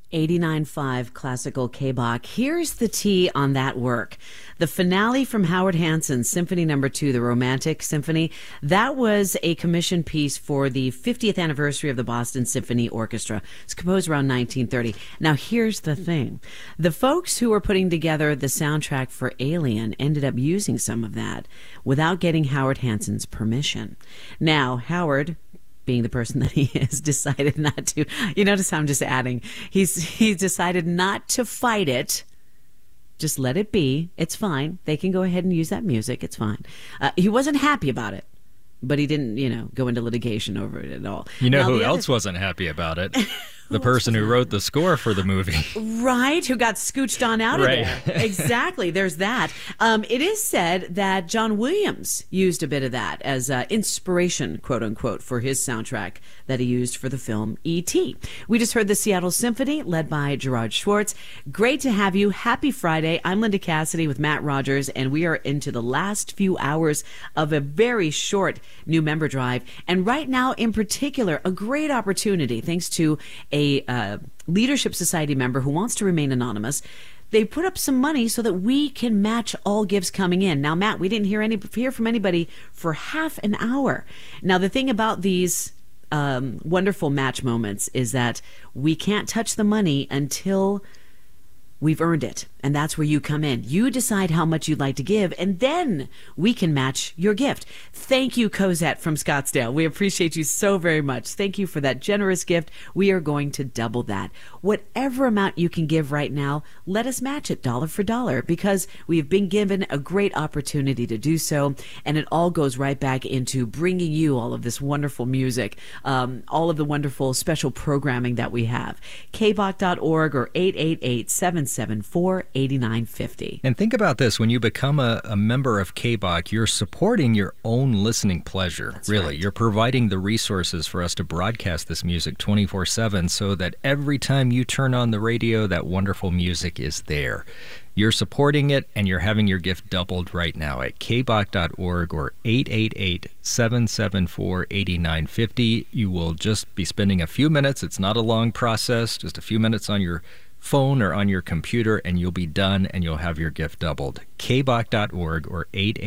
89.5 Classical K-Bach. Here's the tea on that work. The finale from Howard Hanson's Symphony No. 2, the Romantic Symphony, that was a commissioned piece for the 50th anniversary of the Boston Symphony Orchestra. It's composed around 1930. Now, here's the thing. The folks who were putting together the soundtrack for Alien ended up using some of that without getting Howard Hanson's permission. Now, Howard, being the person that he is, decided not to. You notice how I'm just adding. He's decided not to fight it. Just let it be. It's fine. They can go ahead and use that music. It's fine. He wasn't happy about it, but he didn't, go into litigation over it at all. You know who else wasn't happy about it? The person who wrote the score for the movie. Right, who got scooched on out of there. Exactly, there's that. It is said that John Williams used a bit of that as inspiration, quote unquote, for his soundtrack that he used for the film E.T. We just heard the Seattle Symphony, led by Gerard Schwartz. Great to have you. Happy Friday. I'm Linda Cassidy with Matt Rogers, and we are into the last few hours of a very short new member drive. And right now, in particular, a great opportunity, thanks to a Leadership Society member who wants to remain anonymous. They put up some money so that we can match all gifts coming in. Now, Matt, we didn't hear from anybody for half an hour. Now, the thing about these wonderful match moments is that we can't touch the money until we've earned it. And that's where you come in. You decide how much you'd like to give, and then we can match your gift. Thank you, Cosette from Scottsdale. We appreciate you so very much. Thank you for that generous gift. We are going to double that. Whatever amount you can give right now, let us match it dollar for dollar, because we've been given a great opportunity to do so, and it all goes right back into bringing you all of this wonderful music, all of the wonderful special programming that we have. kbach.org or 888-774-8950. And think about this. When you become a member of K-Bach, you're supporting your own listening pleasure. That's really. Right. You're providing the resources for us to broadcast this music 24/7 so that every time you turn on the radio, that wonderful music is there. You're supporting it, and you're having your gift doubled right now at kbach.org or 888-774-8950. You will just be spending a few minutes. It's not a long process, just a few minutes on your phone or on your computer, and you'll be done, and you'll have your gift doubled. kbach.org or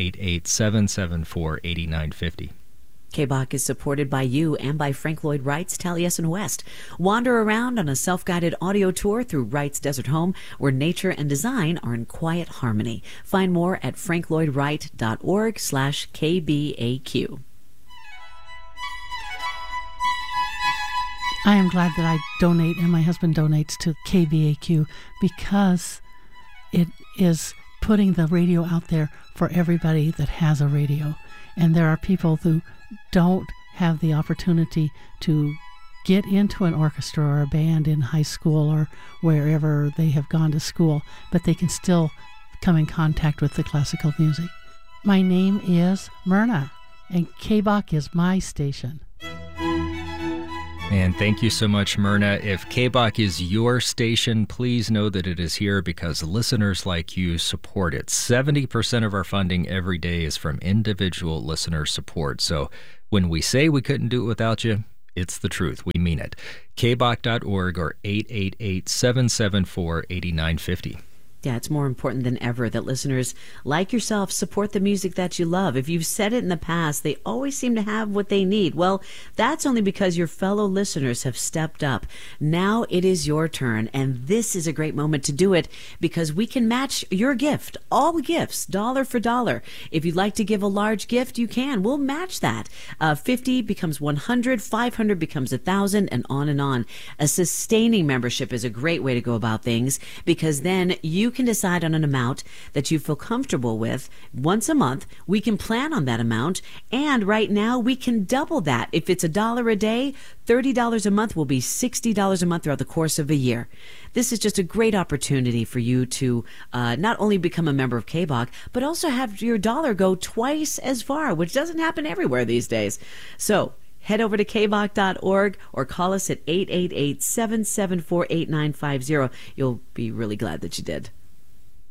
888-774-8950. K-Bach is supported by you and by Frank Lloyd Wright's Taliesin West. Wander around on a self-guided audio tour through Wright's Desert Home, where nature and design are in quiet harmony. Find more at franklloydwright.org/KBAQ. I am glad that I donate and my husband donates to KBAQ, because it is putting the radio out there for everybody that has a radio. And there are people who don't have the opportunity to get into an orchestra or a band in high school or wherever they have gone to school, but they can still come in contact with the classical music. My name is Myrna, and K-Bach is my station. And thank you so much, Myrna. If K-Bach is your station, please know that it is here because listeners like you support it. 70% of our funding every day is from individual listener support. So when we say we couldn't do it without you, it's the truth. We mean it. kbach.org or 888-774-8950. Yeah, it's more important than ever that listeners like yourself support the music that you love. If you've said it in the past, they always seem to have what they need. Well, that's only because your fellow listeners have stepped up. Now it is your turn, and this is a great moment to do it because we can match your gift, all gifts, dollar for dollar. If you'd like to give a large gift, you can. We'll match that. 50 becomes 100, 500 becomes 1,000, and on and on. A sustaining membership is a great way to go about things because then you can decide on an amount that you feel comfortable with once a month. We can plan on that amount, and right now we can double that. If it's $1 a day, $30 a month will be $60 a month throughout the course of a year. This is just a great opportunity for you to not only become a member of K-Bach, but also have your dollar go twice as far, which doesn't happen everywhere these days. So head over to kbach.org or call us at 888-774-8950. You'll be really glad that you did.